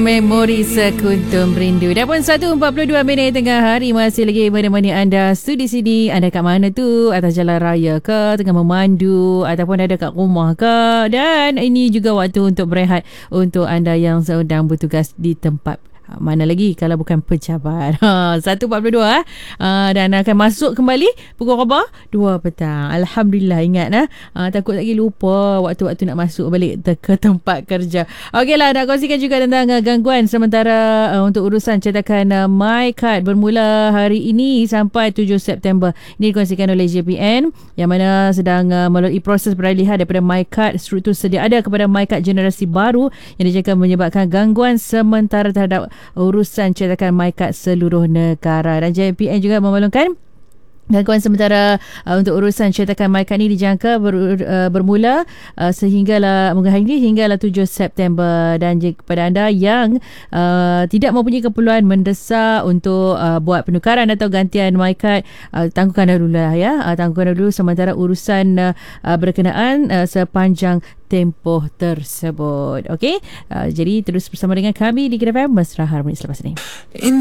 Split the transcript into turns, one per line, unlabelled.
Memori Sekuntum Rindu. Dah pun 1:42 minit tengah hari. Masih lagi menemani anda studi sini. Anda kat mana tu? Atas jalan raya ke? Tengah memandu? Ataupun ada kat rumah ke? Dan ini juga waktu untuk berehat untuk anda yang sedang bertugas di tempat mana lagi kalau bukan pejabat. 1:42 dan akan masuk kembali pukul berapa? 2 petang. Alhamdulillah, ingat takut lagi lupa waktu-waktu nak masuk balik ke tempat kerja. Okeylah, nak kongsikan juga tentang gangguan sementara untuk urusan cetakan MyKad bermula hari ini sampai 7 September. Ini dikongsikan oleh JPN yang mana sedang melalui proses peralihan daripada MyKad struktur sedia ada kepada MyKad generasi baru yang dijangka menyebabkan gangguan sementara terhadap urusan cetakan MyKad seluruh negara. Dan JPN juga memaklumkan gangguan sementara untuk urusan cetakan MyKad ni dijangka bermula sehinggalah 7 September. Dan kepada anda yang tidak mempunyai keperluan mendesak untuk buat penukaran atau gantian MyKad, tangguhkan dahulu tangguhkan dahulu sementara urusan berkenaan sepanjang tempoh tersebut. Okey, jadi terus bersama dengan kami di Kira FM Mesra Harmoni selepas ini.